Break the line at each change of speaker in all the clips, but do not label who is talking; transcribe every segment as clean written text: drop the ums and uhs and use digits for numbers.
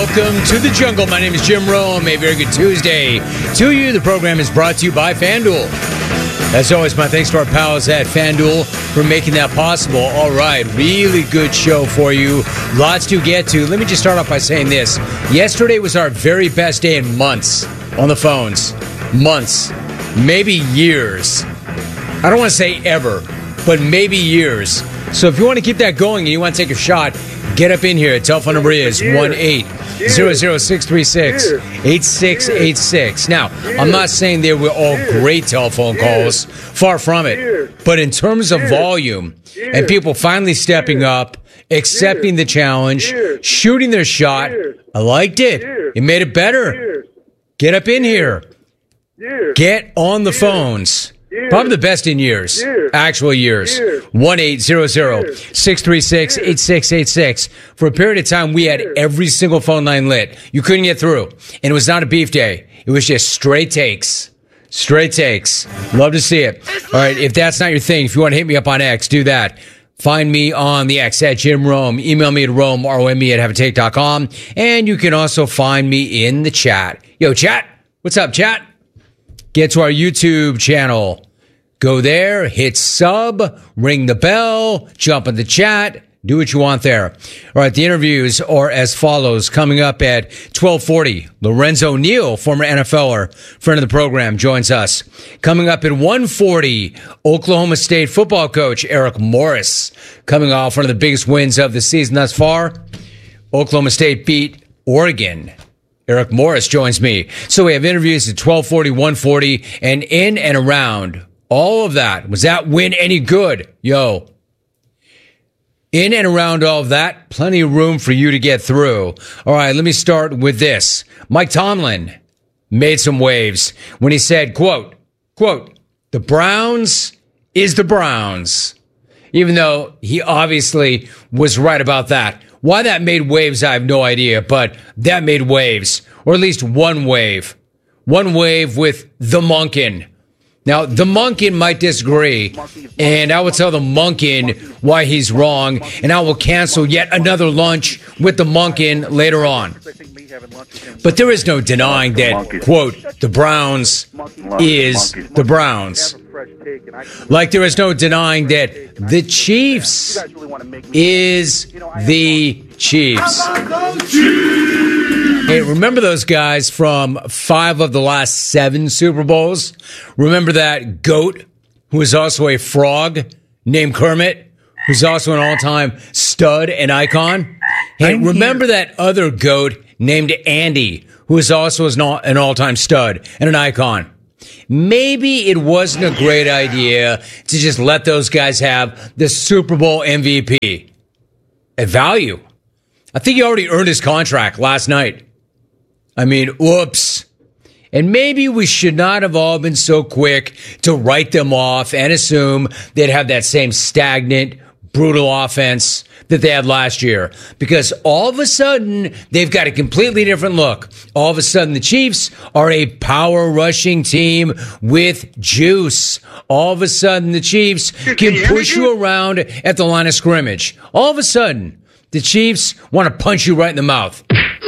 Welcome to the jungle. My name is Jim Rome. A very good Tuesday to you. The program is brought to you by FanDuel. As always, my thanks to our pals at FanDuel for making that possible. All right, really good show for you. Lots to get to. Let me just start off by saying this. Yesterday was our very best day in months on the phones. Months. Maybe years. I don't want to say ever, but maybe years. So if you want to keep that going and you want to take a shot, get up in here. The telephone number is 1-800-636-8686. Now, I'm not saying they were all great telephone calls. Far from it. But in terms of volume and people finally stepping up, accepting the challenge, shooting their shot, I liked it. It made it better. Get up in here. Get on the phones. Probably the best in years. Actual years. 1-800-636-8686. For a period of time, we had every single phone line lit. You couldn't get through. And it was not a beef day. It was just straight takes. Straight takes. Love to see it. All right, if that's not your thing, if you want to hit me up on X, do that. Find me on the X at Jim Rome. Email me at Rome, R-O-M-E at haveatake.com. And you can also find me in the chat. Yo, chat. What's up, chat? Get to our YouTube channel. Go there, hit sub, ring the bell, jump in the chat, do what you want there. All right, the interviews are as follows. Coming up at 12:40, Lorenzo Neal, former NFLer, friend of the program, joins us. Coming up at 1:40, Oklahoma State football coach Eric Morris, coming off one of the biggest wins of the season thus far. Oklahoma State beat Oregon. Eric Morris joins me. So we have interviews at 12:40, 1:40, and in and around all of that. Was that win any good? Yo. In and around all of that, plenty of room for you to get through. All right, let me start with this. Mike Tomlin made some waves when he said, quote, the Browns is the Browns. Even though he obviously was right about that. Why that made waves, I have no idea, but that made waves, or at least one wave. One wave with the Monken. Now, the Monken might disagree, and I will tell the Monken why he's wrong, and I will cancel yet another lunch with the Monken later on. But there is no denying that, quote, the Browns is the Browns. Like there is no denying that the Chiefs is the Chiefs. Hey, remember those guys from 5 of the last 7 Super Bowls? Remember that GOAT, who is also a frog, named Kermit, who's also an all-time stud and icon? Hey, remember that other GOAT named Andy, who is also an all-time stud and an icon? Maybe it wasn't a great idea to just let those guys have the Super Bowl MVP at value. I think he already earned his contract last night. I mean, whoops. And maybe we should not have all been so quick to write them off and assume they'd have that same stagnant, brutal offense that they had last year. Because all of a sudden, they've got a completely different look. All of a sudden, the Chiefs are a power rushing team with juice. All of a sudden, the Chiefs can push you around at the line of scrimmage. All of a sudden, the Chiefs want to punch you right in the mouth.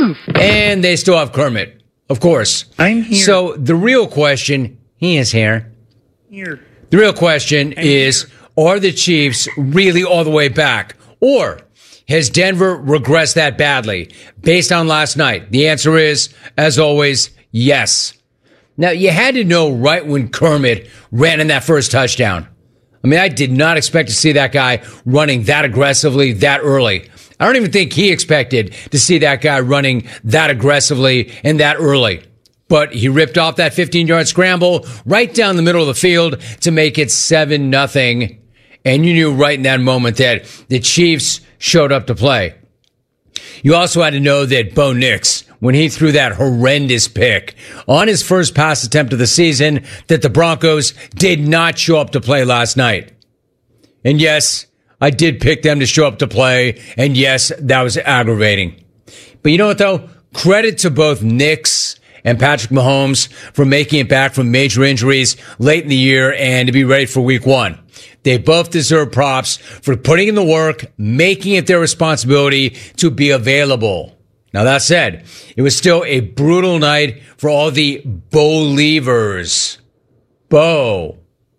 And they still have Kermit, of course.
I'm here.
So the real question, he is here.
Here.
The real question is, are the Chiefs really all the way back? Or has Denver regressed that badly? Based on last night, the answer is, as always, yes. Now, you had to know right when Kermit ran in that first touchdown. I mean, I did not expect to see that guy running that aggressively that early. I don't even think he expected to see that guy running that aggressively and that early. But he ripped off that 15-yard scramble right down the middle of the field to make it 7-0. And you knew right in that moment that the Chiefs showed up to play. You also had to know that Bo Nix, when he threw that horrendous pick on his first pass attempt of the season, that the Broncos did not show up to play last night. And yes, I did pick them to show up to play, and yes, that was aggravating. But you know what, though? Credit to both Nix and Patrick Mahomes for making it back from major injuries late in the year and to be ready for week 1. They both deserve props for putting in the work, making it their responsibility to be available. Now, that said, it was still a brutal night for all the Believers. Brah.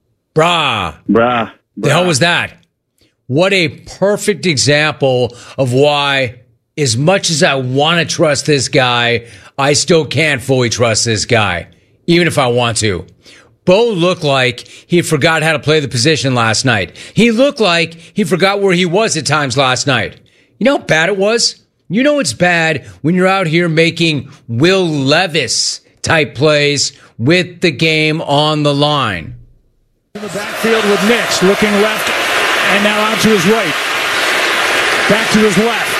The hell was that? What a perfect example of why, as much as I want to trust this guy, I still can't fully trust this guy, even if I want to. Bo looked like he forgot how to play the position last night. He looked like he forgot where he was at times last night. You know how bad it was? You know it's bad when you're out here making Will Levis type plays with the game on the line.
In the backfield with Nix, looking left and now out to his right. Back to his left.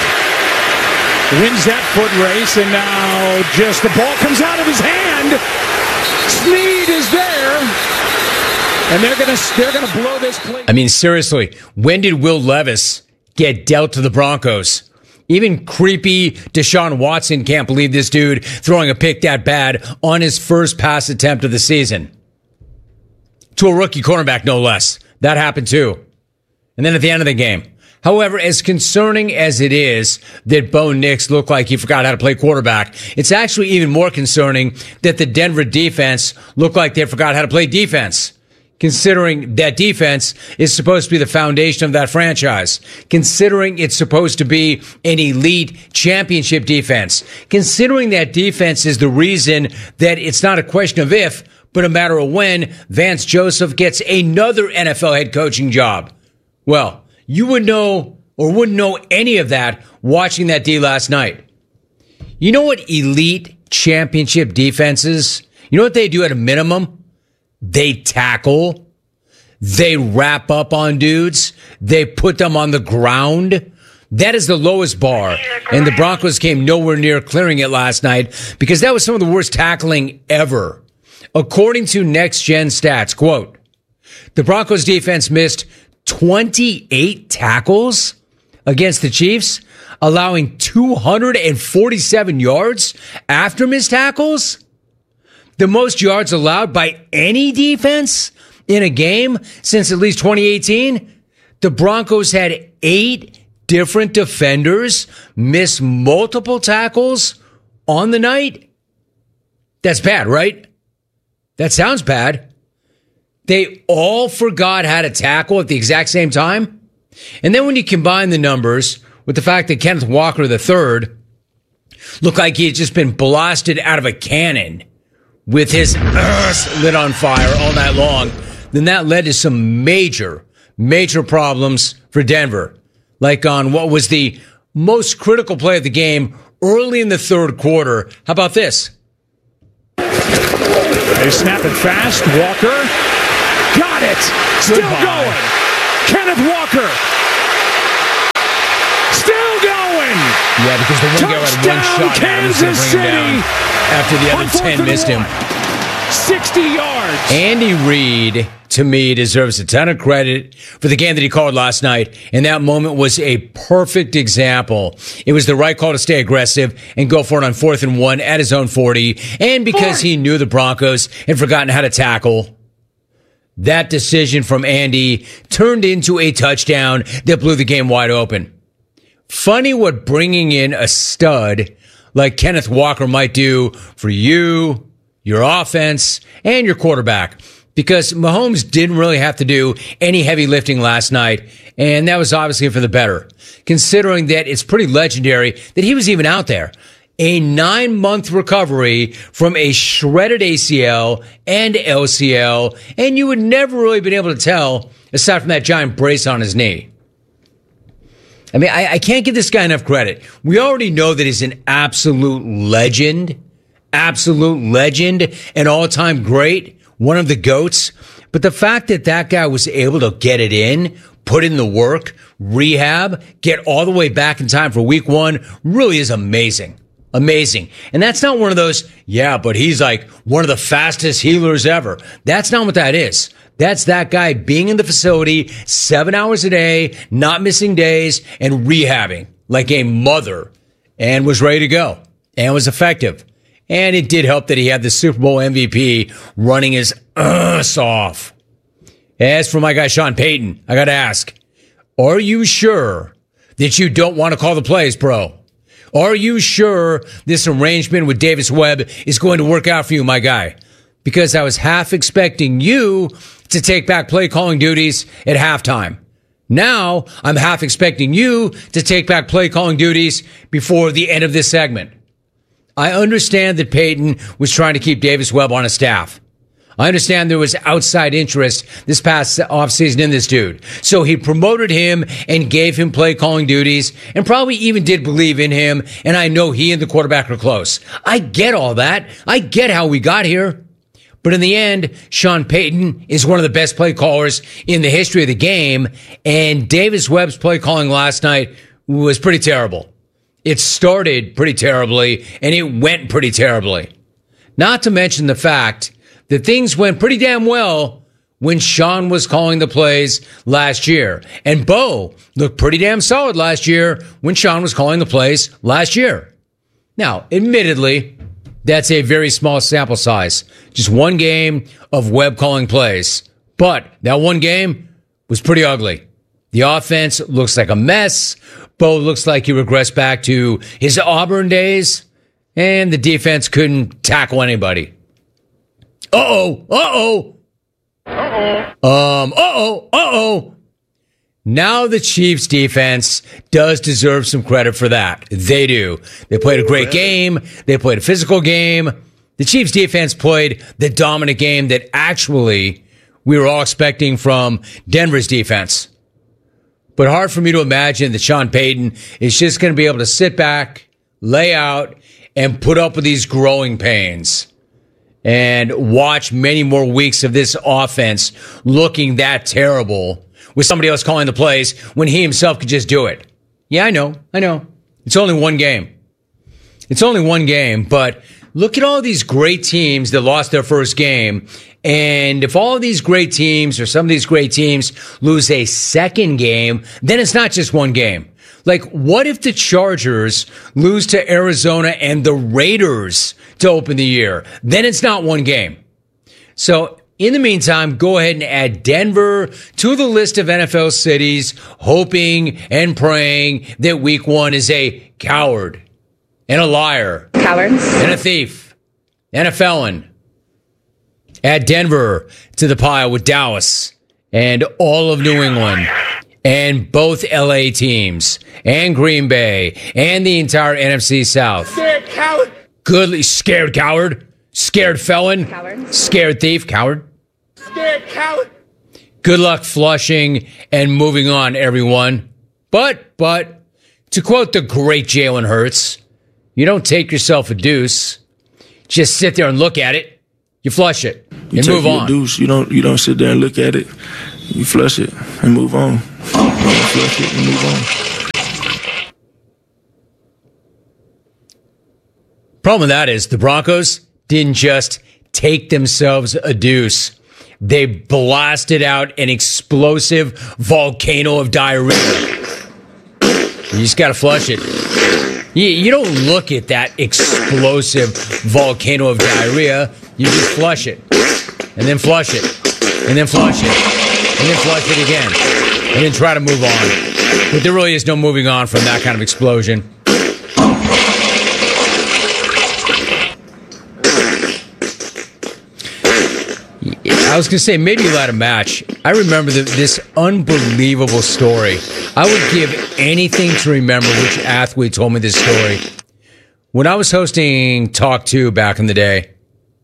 Wins that foot race, and now just the ball comes out of his hand. Snead is there, and they're gonna blow this play.
I mean, seriously, when did Will Levis get dealt to the Broncos? Even creepy Deshaun Watson can't believe this dude throwing a pick that bad on his first pass attempt of the season. To a rookie cornerback, no less. That happened too. And then at the end of the game. However, as concerning as it is that Bo Nix looked like he forgot how to play quarterback, it's actually even more concerning that the Denver defense looked like they forgot how to play defense. Considering that defense is supposed to be the foundation of that franchise. Considering it's supposed to be an elite championship defense. Considering that defense is the reason that it's not a question of if, but a matter of when Vance Joseph gets another NFL head coaching job. Well, you would know or wouldn't know any of that watching that D last night. You know what elite championship defenses, you know what they do at a minimum? They tackle. They wrap up on dudes. They put them on the ground. That is the lowest bar. And the Broncos came nowhere near clearing it last night because that was some of the worst tackling ever. According to Next Gen Stats, quote, the Broncos defense missed 28 tackles against the Chiefs, allowing 247 yards after missed tackles. The most yards allowed by any defense in a game since at least 2018. The Broncos had 8 different defenders miss multiple tackles on the night. That's bad, right? That sounds bad. They all forgot how to tackle at the exact same time. And then when you combine the numbers with the fact that Kenneth Walker III looked like he had just been blasted out of a cannon with his lit on fire all night long, then that led to some major problems for Denver. Like on what was the most critical play of the game early in the third quarter. How about this?
They snap it fast. Walker got it. Still going. Kenneth Walker. Still going.
Yeah, because the one guy had one shot.
Kansas City.
After the other 10 missed him.
60 yards.
Andy Reid, to me, deserves a ton of credit for the game that he called last night. And that moment was a perfect example. It was the right call to stay aggressive and go for it on 4th and 1 at his own 40. And because he knew the Broncos had forgotten how to tackle, that decision from Andy turned into a touchdown that blew the game wide open. Funny what bringing in a stud like Kenneth Walker might do for you, your offense, and your quarterback. Because Mahomes didn't really have to do any heavy lifting last night, and that was obviously for the better. Considering that it's pretty legendary that he was even out there. A 9-month recovery from a shredded ACL and LCL, and you would never really been able to tell aside from that giant brace on his knee. I mean, I can't give this guy enough credit. We already know that he's an absolute legend, an all-time great, one of the GOATs. But the fact that that guy was able to get it in, put in the work, rehab, get all the way back in time for week 1 really is amazing. Amazing. And that's not one of those, yeah, but he's like one of the fastest healers ever. That's not what that is. That's that guy being in the facility 7 hours a day, not missing days, and rehabbing like a mother, and was ready to go and was effective. And it did help that he had the Super Bowl MVP running his ass off. As for my guy Sean Payton, I got to ask, are you sure that you don't want to call the plays, bro? Are you sure this arrangement with Davis Webb is going to work out for you, my guy? Because I was half expecting you to take back play calling duties at halftime. Now I'm half expecting you to take back play calling duties before the end of this segment. I understand that Peyton was trying to keep Davis Webb on his staff. I understand there was outside interest this past offseason in this dude. So he promoted him and gave him play calling duties and probably even did believe in him. And I know he and the quarterback are close. I get all that. I get how we got here. But in the end, Sean Payton is one of the best play callers in the history of the game. And Davis Webb's play calling last night was pretty terrible. It started pretty terribly and it went pretty terribly. Not to mention the fact that things went pretty damn well when Sean was calling the plays last year. And Bo looked pretty damn solid last year when Sean was calling the plays last year. Now, admittedly, that's a very small sample size. Just one game of Webb calling plays. But that one game was pretty ugly. The offense looks like a mess. Bo looks like he regressed back to his Auburn days. And the defense couldn't tackle anybody. Uh-oh. Now the Chiefs defense does deserve some credit for that. They do. They played a great game. They played a physical game. The Chiefs defense played the dominant game that actually we were all expecting from Denver's defense. But hard for me to imagine that Sean Payton is just going to be able to sit back, lay out, and put up with these growing pains and watch many more weeks of this offense looking that terrible with somebody else calling the plays when he himself could just do it. Yeah, I know. It's only one game. But look at all these great teams that lost their first game. And if all of these great teams or some of these great teams lose a second game, then it's not just one game. Like, what if the Chargers lose to Arizona and the Raiders to open the year? Then it's not one game. So, in the meantime, go ahead and add Denver to the list of NFL cities, hoping and praying that week one is a coward and a liar.
Cowards.
And a thief and a felon. Add Denver to the pile with Dallas and all of New England. And both LA teams, and Green Bay, and the entire NFC South.
Scared coward.
Goodly, scared coward, scared felon,
Coward.
Scared thief, coward.
Scared coward.
Good luck flushing and moving on, everyone. But, to quote the great Jalen Hurts, you don't take yourself a deuce. Just sit there and look at it. You flush it and move on.
Deuce. You don't sit there and look at it. You flush it and move on. Flush it and move on.
Problem with that is the Broncos didn't just take themselves a deuce. They blasted out an explosive volcano of diarrhea. You just got to flush it. You don't look at that explosive volcano of diarrhea. You just flush it. And then flush it. And then flush it. And then flush it again. And then try to move on. But there really is no moving on from that kind of explosion. I was going to say, maybe you'll add a match. I remember this unbelievable story. I would give anything to remember which athlete told me this story. When I was hosting Talk 2 back in the day,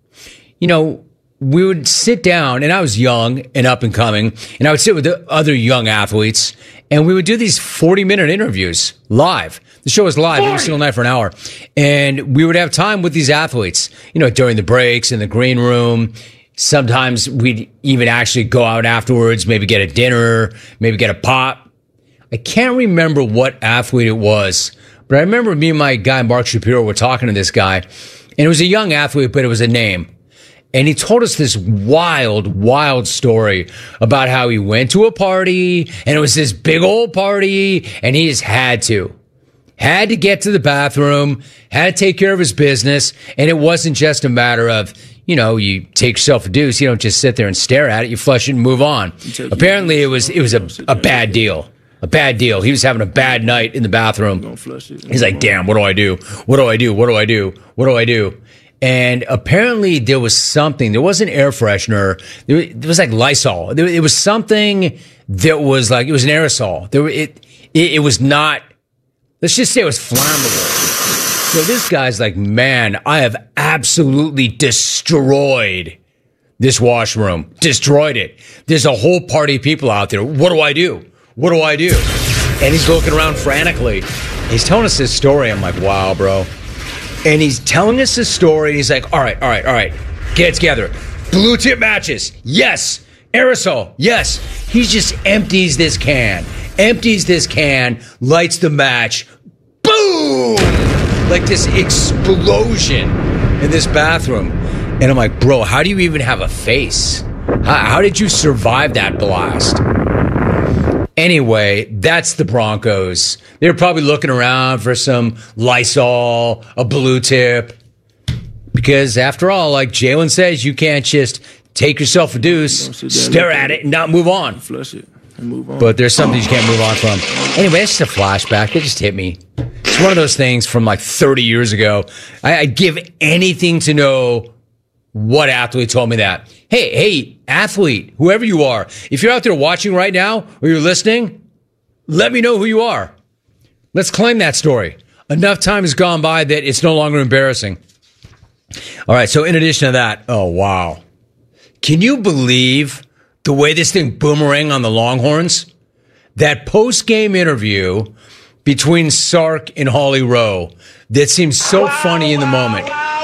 we would sit down, and I was young and up and coming, and I would sit with the other young athletes, and we would do these 40-minute interviews live. The show was live every single night for an hour. And we would have time with these athletes, during the breaks, in the green room. Sometimes we'd even actually go out afterwards, maybe get a dinner, maybe get a pop. I can't remember what athlete it was, but I remember me and my guy, Mark Shapiro, were talking to this guy, and it was a young athlete, but it was a name. And he told us this wild story about how he went to a party, and it was this big old party, and he just had to get to the bathroom, had to take care of his business, and it wasn't just a matter of, you take yourself a deuce, you don't just sit there and stare at it, you flush it and move on. Apparently it was a bad deal. A bad deal. He was having a bad night in the bathroom.
Gonna flush it.
He's like, damn, what do I do? What do I do? What do I do? What do I do? And apparently there was something. There wasn't air freshener. There was like Lysol. It was something that was like, it was an aerosol. It was not, let's just say it was flammable. So this guy's like, man, I have absolutely destroyed this washroom. Destroyed it. There's a whole party of people out there. What do I do? What do I do? And he's looking around frantically. He's telling us this story. I'm like, wow, bro. And he's telling us this story. He's like, all right. Get it together. Blue tip matches. Yes. Aerosol. Yes. He just empties this can. Lights the match. Boom! Like this explosion in this bathroom. And I'm like, bro, how do you even have a face? How did you survive that blast? Anyway, that's the Broncos. They're probably looking around for some Lysol, a blue tip. Because after all, like Jalen says, you can't just take yourself a deuce, stare at it, and not move on.
Flush it and move on.
But there's something you can't move on from. Anyway, it's just a flashback. It just hit me. It's one of those things from like 30 years ago. I'd give anything to know what athlete told me that. Hey, athlete, whoever you are, if you're out there watching right now or you're listening, let me know who you are. Let's claim that story. Enough time has gone by that it's no longer embarrassing. All right, so in addition to that, oh, wow. Can you believe the way this thing boomerang on the Longhorns? That post-game interview between Sark and Holly Rowe that seems so funny in the moment.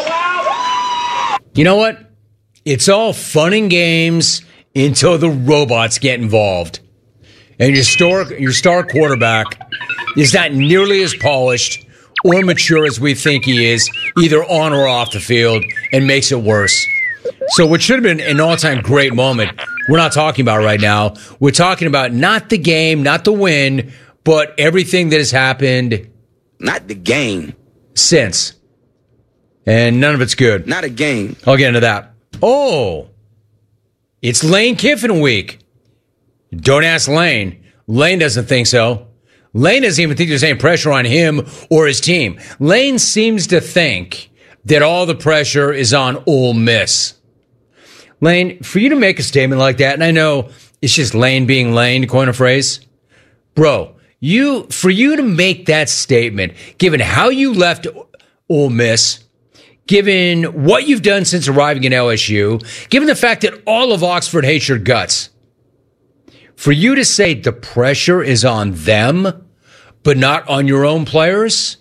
You know what? It's all fun and games until the robots get involved. And your star quarterback is not nearly as polished or mature as we think he is, either on or off the field, and makes it worse. So what should have been an all-time great moment, we're not talking about right now. We're talking about not the game, not the win, but everything that has happened.
Not the game.
Since. And none of it's good.
Not a game.
I'll get into that. Oh, it's Lane Kiffin week. Don't ask Lane. Lane doesn't think so. Lane doesn't even think there's any pressure on him or his team. Lane seems to think that all the pressure is on Ole Miss. Lane, for you to make a statement like that, and I know it's just Lane being Lane, to coin a phrase. Bro, for you to make that statement, given how you left Ole Miss, given what you've done since arriving in LSU, given the fact that all of Oxford hates your guts, for you to say the pressure is on them, but not on your own players?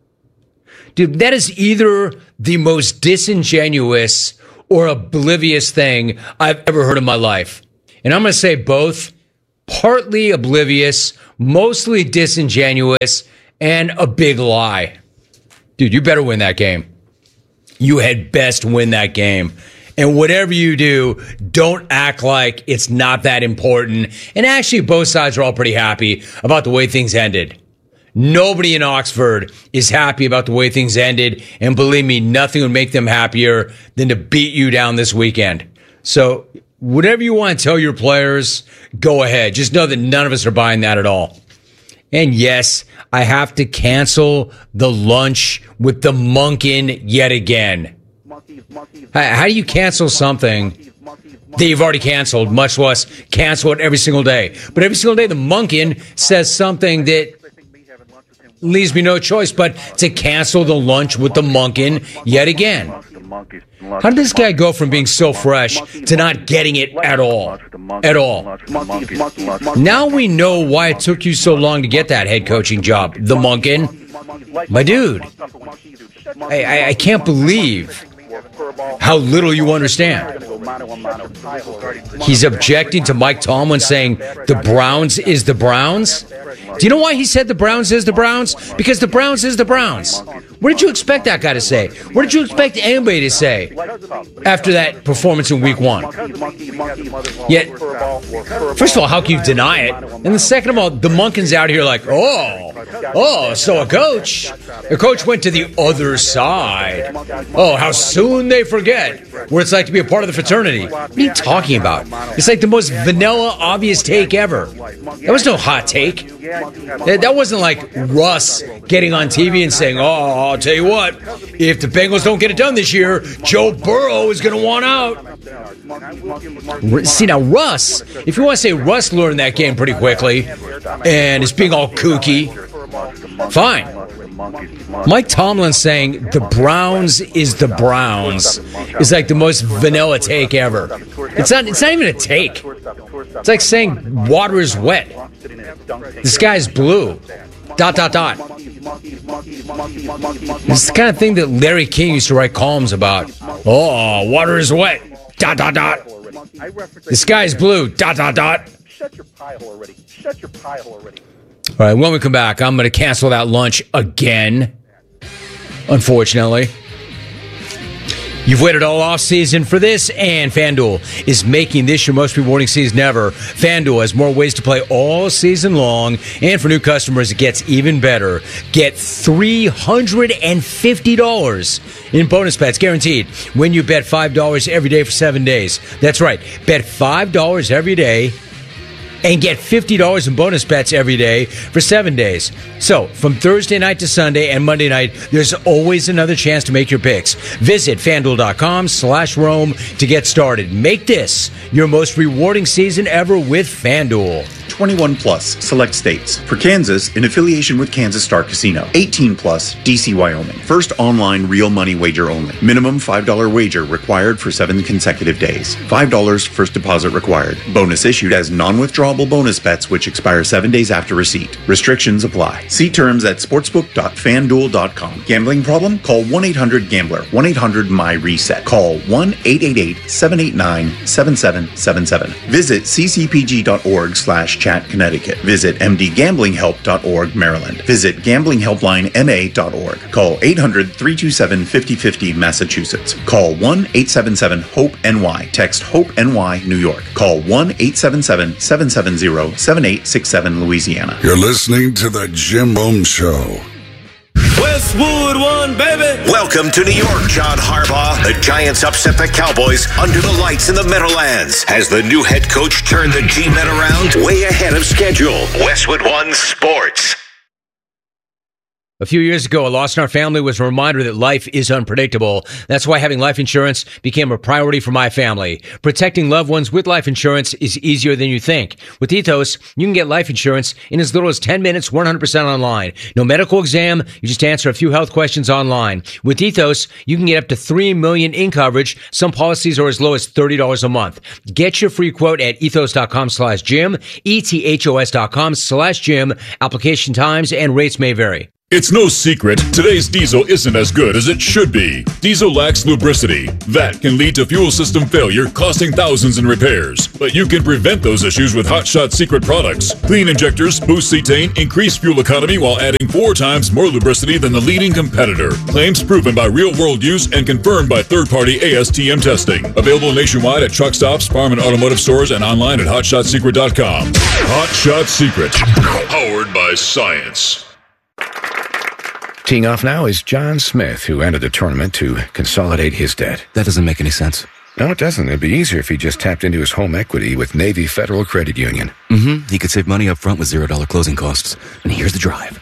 Dude, that is either the most disingenuous or oblivious thing I've ever heard in my life. And I'm going to say both, partly oblivious, mostly disingenuous, and a big lie. Dude, you better win that game. You had best win that game. And whatever you do, don't act like it's not that important. And actually, both sides are all pretty happy about the way things ended. Nobody in Oxford is happy about the way things ended. And believe me, nothing would make them happier than to beat you down this weekend. So whatever you want to tell your players, go ahead. Just know that none of us are buying that at all. And yes, I have to cancel the lunch with the Monken yet again. How do you cancel something that you've already canceled, much less cancel it every single day? But every single day, the Monken says something that leaves me no choice but to cancel the lunch with the Monken yet again. How did this guy go from being so fresh to not getting it at all? At all. Now we know why it took you so long to get that head coaching job, the Monken. My dude, I can't believe how little you understand. He's objecting to Mike Tomlin saying the Browns is the Browns. Do you know why he said the Browns is the Browns? Because the Browns is the Browns. What did you expect that guy to say? What did you expect anybody to say after that performance in week one? Yet, first of all, how can you deny it? And then second of all, the Monken's out here like, oh, Oh, so a coach went to the other side. Oh, how soon they forget what it's like to be a part of the fraternity. What are you talking about? It's like the most vanilla, obvious take ever. That was no hot take. That wasn't like Russ getting on TV and saying, oh, I'll tell you what, if the Bengals don't get it done this year, Joe Burrow is going to want out. See, now, Russ, if you want to say Russ learned that game pretty quickly and is being all kooky, fine. Mike Tomlin saying the Browns is the Browns is like the most vanilla take ever. It's not even a take. It's like saying water is wet. The sky's blue. ... This is the kind of thing that Larry King used to write columns about. Oh, water is wet. ... The sky's blue. ... Shut your pie hole already. All right, when we come back, I'm going to cancel that lunch again. Unfortunately. You've waited all off season for this, and FanDuel is making this your most rewarding season ever. FanDuel has more ways to play all season long, and for new customers, it gets even better. Get $350 in bonus bets guaranteed when you bet $5 every day for 7 days. That's right, bet $5 every day and get $50 in bonus bets every day for 7 days. So, from Thursday night to Sunday and Monday night, there's always another chance to make your picks. Visit FanDuel.com/Rome to get started. Make this your most rewarding season ever with FanDuel.
21 plus, select states. For Kansas, in affiliation with Kansas Star Casino. 18 plus, D.C., Wyoming. First online real money wager only. Minimum $5 wager required for 7 consecutive days. $5 first deposit required. Bonus issued as non-withdrawable bonus bets which expire 7 days after receipt. Restrictions apply. See terms at sportsbook.fanduel.com. Gambling problem? Call 1-800-GAMBLER. 1-800-MY-RESET. Call 1-888-789-7777. Visit ccpg.org/chat Connecticut. Visit mdgamblinghelp.org Maryland. Visit gamblinghelplinema.org. Call 800-327-5050 Massachusetts. Call 1-877-HOPE-NY. Text HOPE-NY New York. Call 1-877-770-7867 Louisiana.
You're listening to the Jim Rome Show.
Westwood One, baby. Welcome to New York, John Harbaugh. The Giants upset the Cowboys under the lights in the Meadowlands. Has the new head coach turned the G-Men around? Way ahead of schedule. Westwood One Sports.
A few years ago, a loss in our family was a reminder that life is unpredictable. That's why having life insurance became a priority for my family. Protecting loved ones with life insurance is easier than you think. With Ethos, you can get life insurance in as little as 10 minutes, 100% online. No medical exam, you just answer a few health questions online. With Ethos, you can get up to $3 million in coverage. Some policies are as low as $30 a month. Get your free quote at ethos.com/Jim, ethos.com/Jim. Application times and rates may vary.
It's no secret, today's diesel isn't as good as it should be. Diesel lacks lubricity. That can lead to fuel system failure, costing thousands in repairs. But you can prevent those issues with Hot Shot Secret products. Clean injectors, boost cetane, increase fuel economy while adding 4 times more lubricity than the leading competitor. Claims proven by real-world use and confirmed by third-party ASTM testing. Available nationwide at truck stops, farm and automotive stores, and online at HotShotSecret.com. Hot Shot Secret. Powered by science.
Teeing off now is John Smith, who entered the tournament to consolidate his debt.
That doesn't make any sense.
No, it doesn't. It'd be easier if he just tapped into his home equity with Navy Federal Credit Union.
He could save money up front with $0 closing costs. And here's the drive.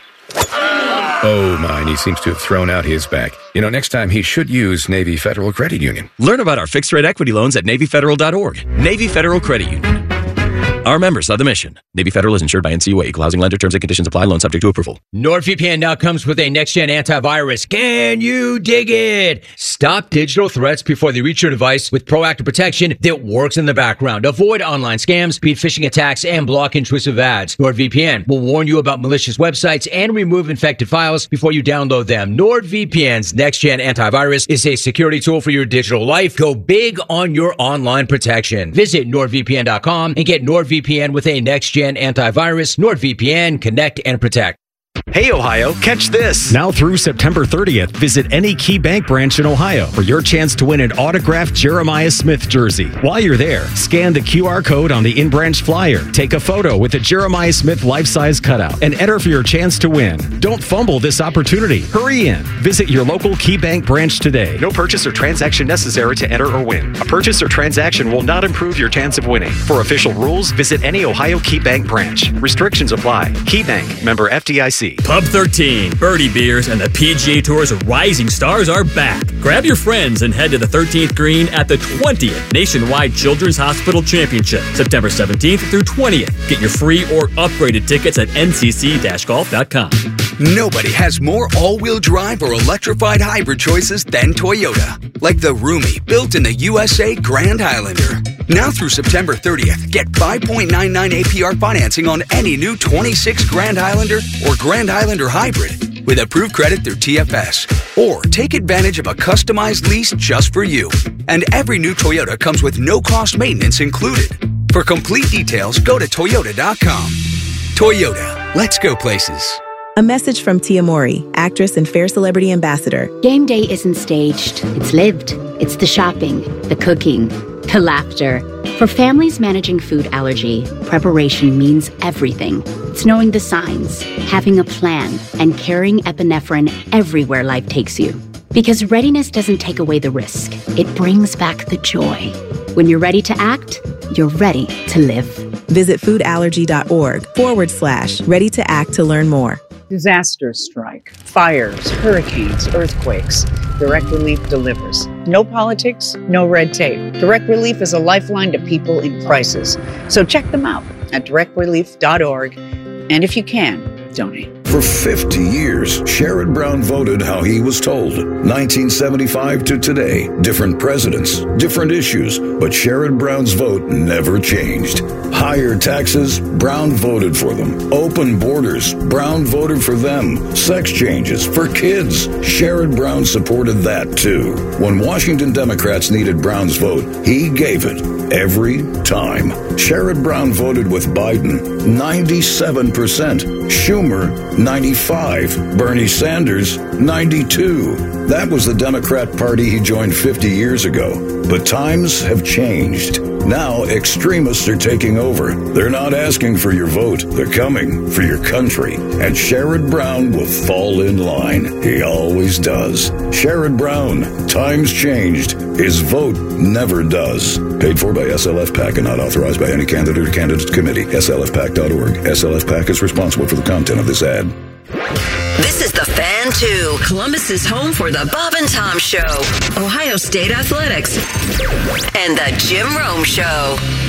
Oh, mine. He seems to have thrown out his back. You know, next time he should use Navy Federal Credit Union.
Learn about our fixed-rate equity loans at NavyFederal.org. Navy Federal Credit Union. Our members of the mission. Navy Federal is insured by NCUA. Equal housing lender. Terms and conditions apply. Loan subject to approval.
NordVPN now comes with a next-gen antivirus. Can you dig it? Stop digital threats before they reach your device with proactive protection that works in the background. Avoid online scams, beat phishing attacks, and block intrusive ads. NordVPN will warn you about malicious websites and remove infected files before you download them. NordVPN's next-gen antivirus is a security tool for your digital life. Go big on your online protection. Visit NordVPN.com and get NordVPN with a next-gen antivirus. NordVPN, connect and protect.
Hey, Ohio, catch this. Now through September 30th, visit any Key Bank branch in Ohio for your chance to win an autographed Jeremiah Smith jersey. While you're there, scan the QR code on the in-branch flyer, take a photo with a Jeremiah Smith life-size cutout, and enter for your chance to win. Don't fumble this opportunity. Hurry in. Visit your local Key Bank branch today. No purchase or transaction necessary to enter or win. A purchase or transaction will not improve your chance of winning. For official rules, visit any Ohio Key Bank branch. Restrictions apply. Key Bank, member FDIC.
Pub 13, Birdie Beers, and the PGA Tour's rising stars are back. Grab your friends and head to the 13th green at the 20th Nationwide Children's Hospital Championship, September 17th through 20th. Get your free or upgraded tickets at ncc-golf.com.
Nobody has more all-wheel drive or electrified hybrid choices than Toyota. Like the roomy, built-in-the USA Grand Highlander. Now through September 30th, get 5.99 APR financing on any new 26 Grand Highlander or Grand Highlander Hybrid with approved credit through TFS. Or take advantage of a customized lease just for you. And every new Toyota comes with no-cost maintenance included. For complete details, go to Toyota.com. Toyota, let's go places.
A message from Tia Mori, actress and Fair Celebrity Ambassador.
Game day isn't staged, it's lived. It's the shopping, the cooking, the laughter. For families managing food allergy, preparation means everything. It's knowing the signs, having a plan, and carrying epinephrine everywhere life takes you. Because readiness doesn't take away the risk, it brings back the joy. When you're ready to act, you're ready to live.
Visit foodallergy.org/ready to act to learn more.
Disasters strike, fires, hurricanes, earthquakes. Direct Relief delivers. No politics, no red tape. Direct Relief is a lifeline to people in crisis. So check them out at directrelief.org. And if you can, donate.
For 50 years, Sherrod Brown voted how he was told. 1975 to today, different presidents, different issues, but Sherrod Brown's vote never changed. Higher taxes, Brown voted for them. Open borders, Brown voted for them. Sex changes for kids, Sherrod Brown supported that too. When Washington Democrats needed Brown's vote, he gave it every time. Sherrod Brown voted with Biden, 97%. Schumer, 95. Bernie Sanders, 92. That was the Democrat Party he joined 50 years ago. But times have changed. Now extremists are taking over. They're not asking for your vote. They're coming for your country. And Sherrod Brown will fall in line. He always does. Sherrod Brown, times changed. His vote never does. Paid for by SLF PAC and not authorized by any candidate or candidate committee. SLFPAC.org. SLF PAC is responsible for the content of this ad.
This is The Fan 2, Columbus's home for the Bob and Tom Show, Ohio State Athletics, and the Jim Rome Show.